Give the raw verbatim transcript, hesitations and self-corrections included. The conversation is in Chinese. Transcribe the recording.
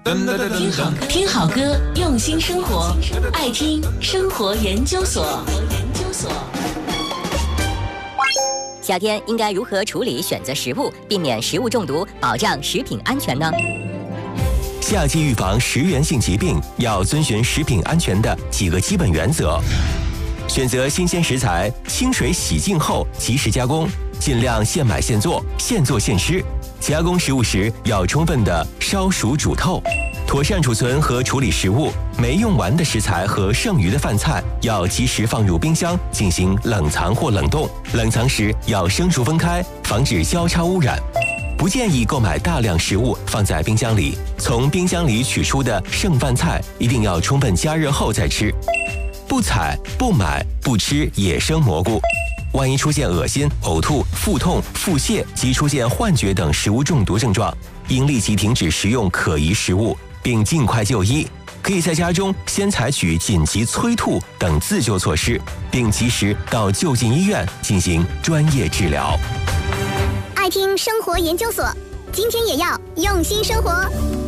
听好听好歌，用心生活，爱听生活研究所。 夏天应该如何处理选择食物，避免食物中毒，保障食品安全呢？ 夏季预防食源性疾病要遵循食品安全的几个基本原则：选择新鲜食材，清水洗净后及时加工，尽量现买现做，现做现吃。加工食物时要充分的烧熟煮透，妥善储存和处理食物。没用完的食材和剩余的饭菜要及时放入冰箱进行冷藏或冷冻，冷藏时要生熟分开，防止交叉污染。不建议购买大量食物放在冰箱里，从冰箱里取出的剩饭菜一定要充分加热后再吃。不采、不买、不吃野生蘑菇。万一出现恶心、呕吐、腹痛、腹泻及出现幻觉等食物中毒症状，应立即停止食用可疑食物，并尽快就医。可以在家中先采取紧急催吐等自救措施，并及时到就近医院进行专业治疗。 爱听生活研究所，今天也要用心生活。